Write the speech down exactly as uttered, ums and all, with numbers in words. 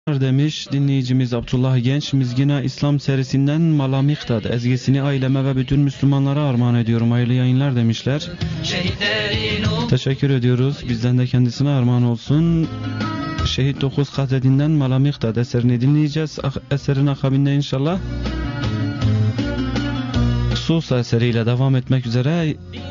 Demiş dinleyicimiz Abdullah Genç, Mizgina İslam serisinden Malamiktad ezgisini aileme ve bütün Müslümanlara armağan ediyorum. Hayırlı yayınlar demişler. Teşekkür ediyoruz. Bizden de kendisine armağan olsun. Şehit dokuz Katedinden Malamiktad eserini dinleyeceğiz. Eserin akabinde inşallah Sus eseriyle devam etmek üzere.